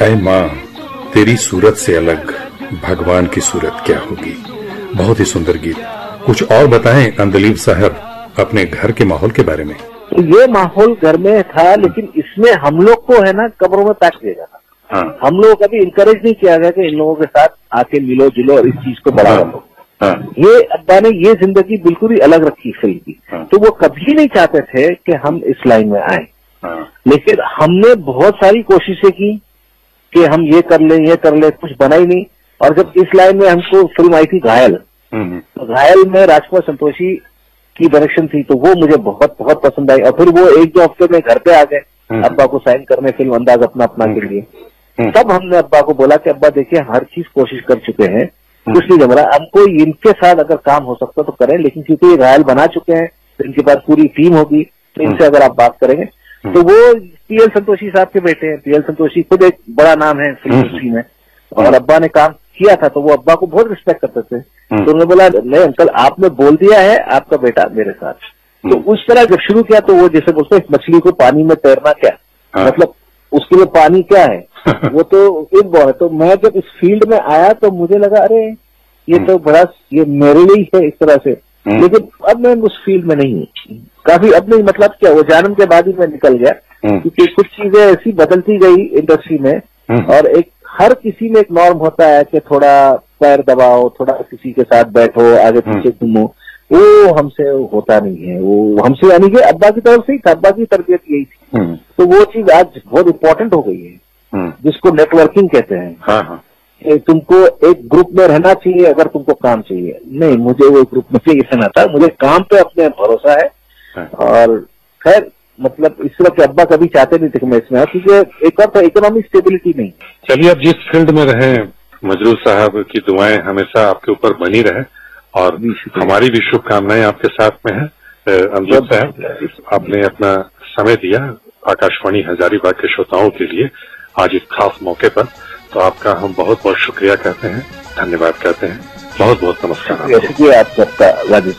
ऐ माँ, तेरी सूरत से अलग भगवान की सूरत क्या होगी। बहुत ही सुंदर गीत। कुछ और बताएं अंदलीब साहब अपने घर के माहौल के बारे में। तो ये माहौल घर में था, लेकिन इसमें हम लोग को है ना कब्रों में पैक किया जाता था। हाँ। हम लोग कभी इंकरेज नहीं किया गया कि इन लोगों के साथ आके मिलो जुलो और इस चीज को बढ़ावा दो। हाँ। ये अब्बा ने ये जिंदगी बिल्कुल ही अलग रखी फिल्म की। हाँ। तो वो कभी नहीं चाहते थे कि हम इस लाइन में आए। हाँ। लेकिन हमने बहुत सारी कोशिशें की कि हम ये कर ले, कुछ बना ही नहीं। और जब इस लाइन में हमको फिल्म आई थी घायल, तो घायल में राजकुमार संतोषी की डायरेक्शन थी, तो वो मुझे बहुत बहुत पसंद आई। और फिर वो एक दो हफ्ते में घर पे आ गए अब्बा को साइन करने फिल्म अंदाज अपना अपना के लिए। तब हमने अब्बा को बोला कि अब्बा देखिए हर चीज कोशिश कर चुके हैं, कुछ नहीं जम रहा, हमको इनके साथ अगर काम हो सकता तो करें, लेकिन क्योंकि ये घायल बना चुके हैं तो इनके पास पूरी टीम होगी, तो इनसे अगर आप बात करेंगे। तो वो पीएल संतोषी साहब के बेटे हैं। पीएल संतोषी खुद एक बड़ा नाम है फिल्म इंडस्ट्री में, और अब्बा ने काम किया था तो वो अब्बा को बहुत रिस्पेक्ट करते थे। तो उन्होंने बोला नहीं अंकल, आपने बोल दिया है, आपका बेटा मेरे साथ। तो उस तरह जब शुरू किया तो वो जैसे बोलते हैं मछली को पानी में तैरना क्या, मतलब उसके लिए पानी क्या है वो तो एक बार है। तो मैं जब इस फील्ड में आया तो मुझे लगा अरे ये तो बड़ा ये मेरे लिए है इस तरह से। लेकिन अब मैं उस फील्ड में नहीं हूँ काफी। अब नहीं, मतलब क्या, वो जन्म के बाद ही मैं निकल गया, क्योंकि कुछ चीजें ऐसी बदलती गई इंडस्ट्री में। और एक हर किसी में एक नॉर्म होता है कि थोड़ा पैर दबाओ, थोड़ा किसी के साथ बैठो, आगे पीछे घूमो, वो हमसे होता नहीं है। वो हमसे यानी कि अब्बा की तरफ से ही था, अब्बा की तरबियत यही थी। तो वो चीज आज बहुत इम्पोर्टेंट हो गई है, जिसको नेटवर्किंग कहते हैं। हाँ। तुमको एक ग्रुप में रहना चाहिए अगर तुमको काम चाहिए। नहीं, मुझे वो ग्रुप में चाहिए रहना था, मुझे काम पे अपने भरोसा है। और खैर मतलब इस तरह के अब्बा कभी चाहते नहीं थे कि मैं इसमें, क्योंकि एक और तो इकोनॉमिक स्टेबिलिटी नहीं। चलिए, अब जिस फील्ड में रहे मजरूर साहब की दुआएं हमेशा आपके ऊपर बनी रहे, और हमारी भी शुभकामनाएं आपके साथ में है। अमजद साहब, आपने अपना समय दिया आकाशवाणी हजारीबाग के श्रोताओं के लिए आज इस खास मौके पर, तो आपका हम बहुत बहुत शुक्रिया कहते हैं, धन्यवाद कहते हैं। बहुत बहुत नमस्कार। शुक्रिया आप सबका।